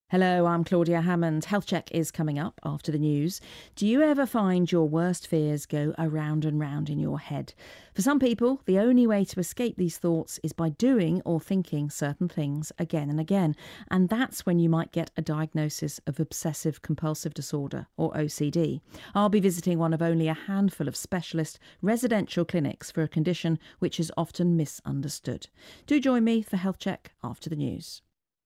Hello, I'm Claudia Hammond. Health Check is coming up after the news. Do you ever find your worst fears go around and round in your head? For some people, the only way to escape these thoughts is by doing or thinking certain things again and again. And that's when you might get a diagnosis of obsessive compulsive disorder, or OCD. I'll be visiting one of only a handful of specialist residential clinics for a condition which is often misunderstood. Do join me for Health Check after the news.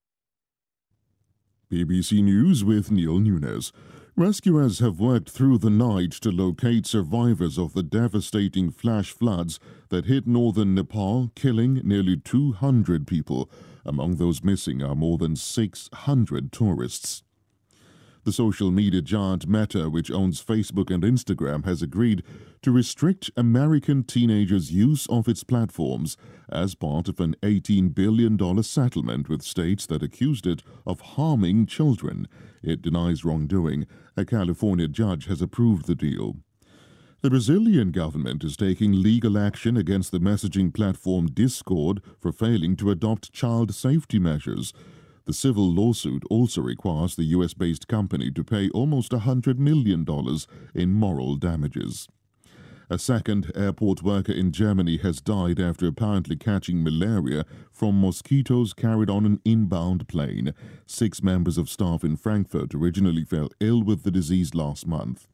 BBC News with Neil Nunes. Rescuers have worked through the night to locate survivors of the devastating flash floods that hit northern Nepal, killing nearly 200 people. Among those missing are more than 600 tourists. The social media giant Meta, which owns Facebook and Instagram, has agreed to restrict American teenagers' use of its platforms as part of an $18 billion settlement with states that accused it of harming children. It denies wrongdoing. A California judge has approved the deal. The Brazilian government is taking legal action against the messaging platform Discord for failing to adopt child safety measures. The civil lawsuit also requires the US-based company to pay almost $100 million in moral damages. A second airport worker in Germany has died after apparently catching malaria from mosquitoes carried on an inbound plane. 6 members of staff in Frankfurt originally fell ill with the disease last month.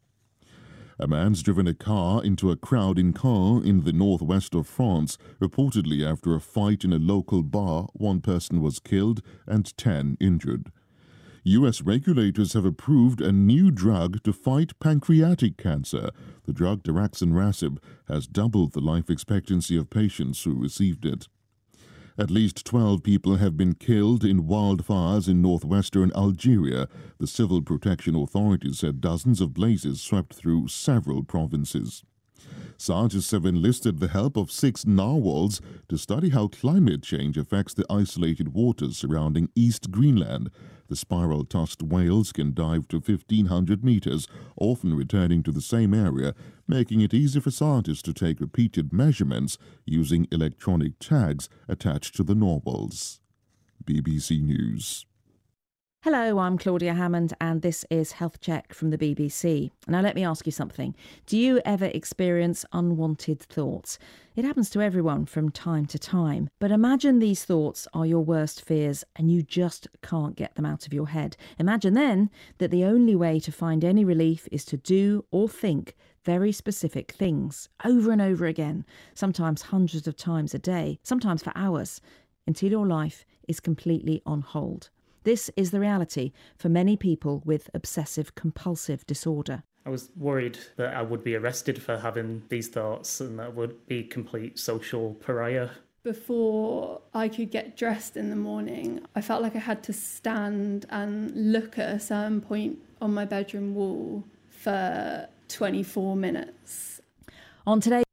A man's driven a car into a crowd in Caen in the northwest of France. Reportedly after a fight in a local bar, 1 person was killed and 10 injured. U.S. regulators have approved a new drug to fight pancreatic cancer. The drug daraxonrasib has doubled the life expectancy of patients who received it. At least 12 people have been killed in wildfires in northwestern Algeria. The Civil Protection Authority said dozens of blazes swept through several provinces. Scientists have enlisted the help of 6 narwhals to study how climate change affects the isolated waters surrounding East Greenland. The spiral-tusked whales can dive to 1,500 meters, often returning to the same area, making it easy for scientists to take repeated measurements using electronic tags attached to the narwhals. BBC News. Hello, I'm Claudia Hammond and this is Health Check from the BBC. Now let me ask you something. Do you ever experience unwanted thoughts? It happens to everyone from time to time. But imagine these thoughts are your worst fears and you just can't get them out of your head. Imagine then that the only way to find any relief is to do or think very specific things over and over again, sometimes hundreds of times a day, sometimes for hours, until your life is completely on hold. This is the reality for many people with obsessive compulsive disorder. I was worried that I would be arrested for having these thoughts and that I would be complete social pariah. Before I could get dressed in the morning, I felt like I had to stand and look at a certain point on my bedroom wall for 24 minutes. On today.